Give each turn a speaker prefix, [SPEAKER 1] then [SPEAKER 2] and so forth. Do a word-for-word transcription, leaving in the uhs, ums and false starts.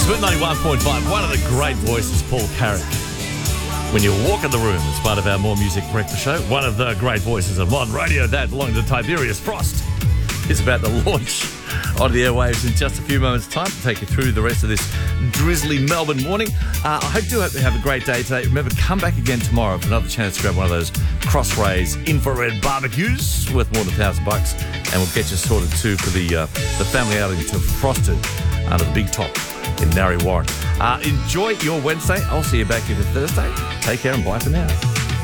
[SPEAKER 1] Smith ninety-one point five, one of the great voices, Paul Carrick. When you walk in the room, as part of our More Music breakfast show, one of the great voices of modern radio that belonged to Tiberius Frost is about to launch onto the airwaves in just a few moments' time to take you through the rest of this drizzly Melbourne morning. Uh, I hope you hope you have a great day today. Remember, come back again tomorrow for another chance to grab one of those Crossrays infrared barbecues worth more than a thousand bucks, and we'll get you sorted too for the uh, the family outing to Frosted under the Big Top in Narre Warren. Uh, enjoy your Wednesday. I'll see you back here for Thursday. Take care and bye for now.